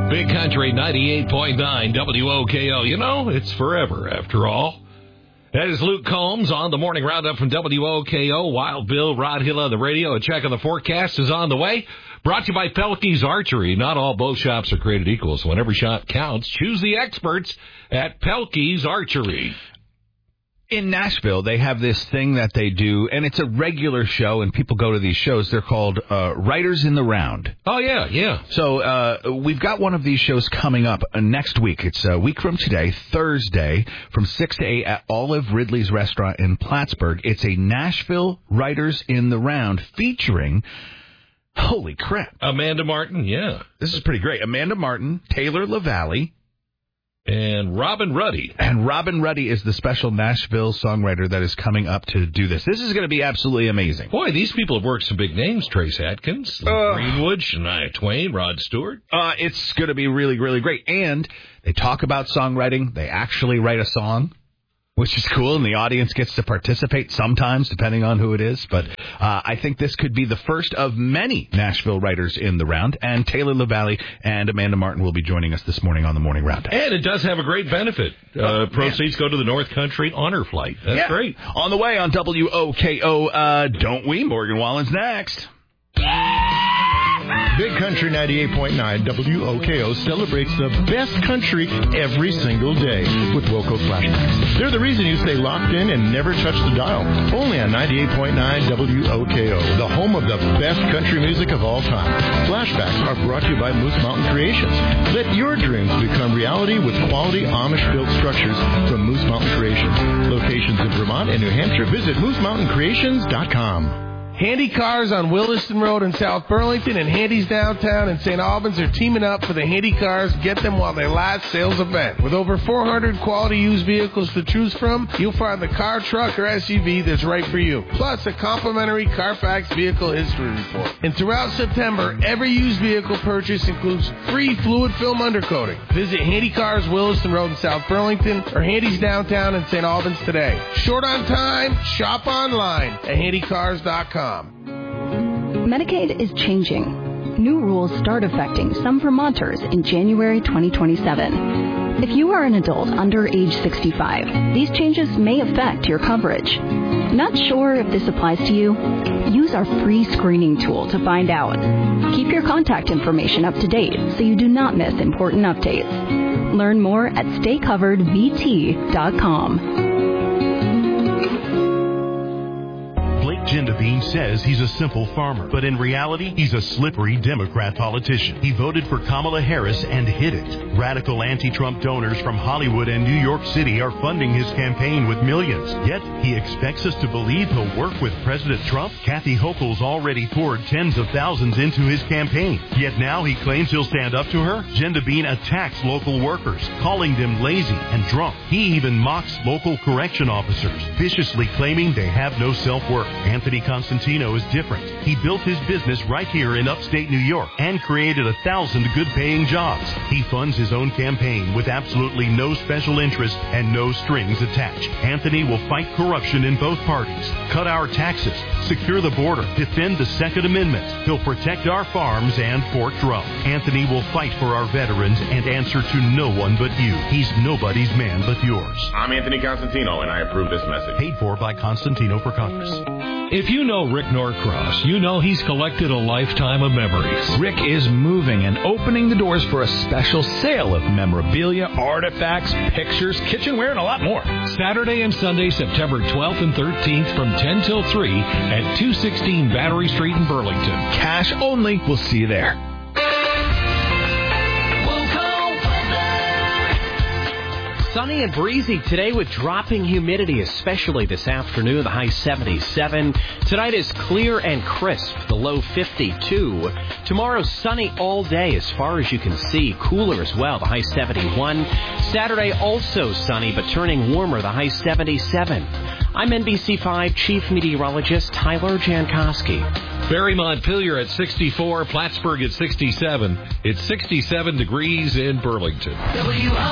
Big Country 98.9 WOKO. You know, it's forever after all. That is Luke Combs on the morning roundup from WOKO. Wild Bill, Rod Hill on the radio. A check on the forecast is on the way. Brought to you by Pelkey's Archery. Not all bow shops are created equal, so when every shot counts, choose the experts at Pelkey's Archery. In Nashville, they have this thing that they do, and it's a regular show, and people go to these shows. They're called Writers in the Round. Oh, yeah. So we've got one of these shows coming up next week. It's a week from today, Thursday, from 6 to 8 at Olive Ridley's Restaurant in Plattsburgh. It's a Nashville Writers in the Round featuring... Holy crap. Amanda Martin, yeah. This is pretty great. Amanda Martin, Taylor LaValle. And Robin Ruddy. And Robin Ruddy is the special Nashville songwriter that is coming up to do this. This is going to be absolutely amazing. Boy, these people have worked some big names. Trace Atkins, Greenwood, Shania Twain, Rod Stewart. It's going to be really, really great. And they talk about songwriting. They actually write a song, which is cool, and the audience gets to participate sometimes, depending on who it is. But I think this could be the first of many Nashville Writers in the Round, and Taylor LaValle and Amanda Martin will be joining us this morning on the Morning Roundup. And it does have a great benefit. Proceeds go to the North Country Honor Flight. That's great. On the way on WOKO, Don't We? Morgan Wallen's next. Big Country 98.9 WOKO celebrates the best country every single day with Woco Flashbacks. They're the reason you stay locked in and never touch the dial. Only on 98.9 WOKO, the home of the best country music of all time. Flashbacks are brought to you by Moose Mountain Creations. Let your dreams become reality with quality Amish-built structures from Moose Mountain Creations. Locations in Vermont and New Hampshire. Visit MooseMountainCreations.com. Handy Cars on Williston Road in South Burlington and Handy's downtown in St. Albans are teaming up for the Handy Cars Get Them While They Last sales event. With over 400 quality used vehicles to choose from, you'll find the car, truck, or SUV that's right for you. Plus, a complimentary Carfax vehicle history report. And throughout September, every used vehicle purchase includes free fluid film undercoating. Visit Handy Cars Williston Road in South Burlington or Handy's downtown in St. Albans today. Short on time? Shop online at handycars.com. Medicaid is changing. New rules start affecting some Vermonters in January 2027. If you are an adult under age 65, these changes may affect your coverage. Not sure if this applies to you? Use our free screening tool to find out. Keep your contact information up to date so you do not miss important updates. Learn more at staycoveredvt.com. Gendevine says he's a simple farmer, but in reality, he's a slippery Democrat politician. He voted for Kamala Harris and hid it. Radical anti-Trump donors from Hollywood and New York City are funding his campaign with millions. Yet, he expects us to believe he'll work with President Trump. Kathy Hochul's already poured tens of thousands into his campaign. Yet now he claims he'll stand up to her. Gendevine attacks local workers, calling them lazy and drunk. He even mocks local correction officers, viciously claiming they have no self-worth. Anthony Constantino is different. He built his business right here in upstate New York and created 1,000 good-paying jobs. He funds his own campaign with absolutely no special interest and no strings attached. Anthony will fight corruption in both parties, cut our taxes, secure the border, defend the Second Amendment. He'll protect our farms and Fort Drum. Anthony will fight for our veterans and answer to no one but you. He's nobody's man but yours. I'm Anthony Constantino, and I approve this message. Paid for by Constantino for Congress. If you know Rick Norcross, you know he's collected a lifetime of memories. Rick is moving and opening the doors for a special sale of memorabilia, artifacts, pictures, kitchenware, and a lot more. Saturday and Sunday, September 12th and 13th from 10 till 3 at 216 Battery Street in Burlington. Cash only. We'll see you there. Sunny and breezy today with dropping humidity, especially this afternoon, the high 77. Tonight is clear and crisp, the low 52. Tomorrow, sunny all day as far as you can see. Cooler as well, the high 71. Saturday, also sunny, but turning warmer, the high 77. I'm NBC5 Chief Meteorologist Tyler Jankowski. Barry Montpelier at 64, Plattsburgh at 67. It's 67 degrees in Burlington.